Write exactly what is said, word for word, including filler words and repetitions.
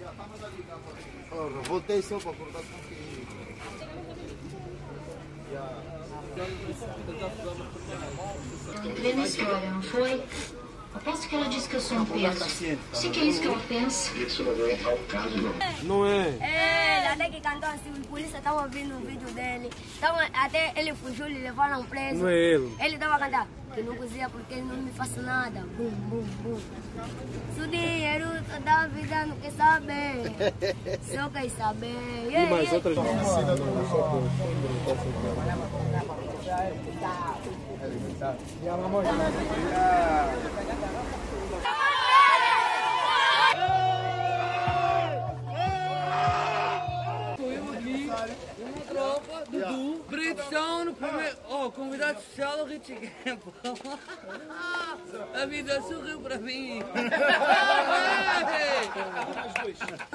Oh, voltei só para cortar um pouquinho. Entrei na história, não foi? Aposto que ela disse que eu sou um peso. Sei que é isso que ela pensa. Isso não é ao caso, não. Não é? É, até que cantou assim, os polícias estavam ouvindo o vídeo dele. Então, até ele fugiu, lhe levaram preso. Não é ele. Ele estava cantando, que não cozinha porque não me faço nada. Bum, bum, bum. Se o dinheiro da vida não quer saber, só quer saber. E mais outras Uma tropa, Dudu, Britão no primeiro. Oh, convidado social do Rich Campo. A vida sorriu para mim.